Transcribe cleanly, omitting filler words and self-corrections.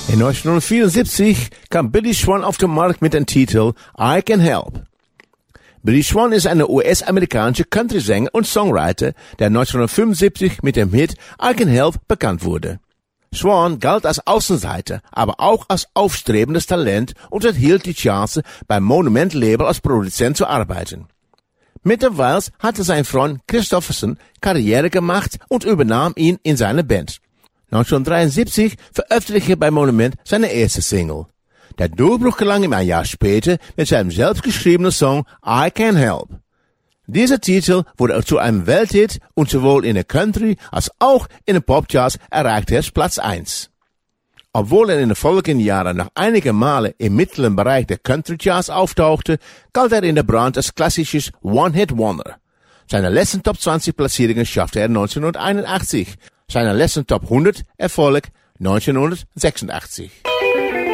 In 1974 kam Billy Swan auf den Markt mit dem Titel I Can Help. Billy Swan ist ein US-amerikanischer Country-Sänger und Songwriter, der 1975 mit dem Hit I Can Help bekannt wurde. Swan galt als Außenseiter, aber auch als aufstrebendes Talent und erhielt die Chance, beim Monument-Label als Produzent zu arbeiten. Mittlerweile hatte sein Freund Christofferson Karriere gemacht und übernahm ihn in seine Band. 1973 veröffentlichte bei Monument seine erste Single. Der Durchbruch gelang ihm ein Jahr später mit seinem selbstgeschriebenen Song I Can Help. Dieser Titel wurde zu einem Welthit und sowohl in der Country als auch in den Popcharts erreichte es Platz 1. Obwohl er in den folgenden Jahren noch einige Male im mittleren Bereich der Country-Charts auftauchte, galt er in der Branche als klassisches One-Hit-Wonder. Seine letzten Top 20 Platzierungen schaffte er 1981. Seine letzten Top 100 Erfolg 1986.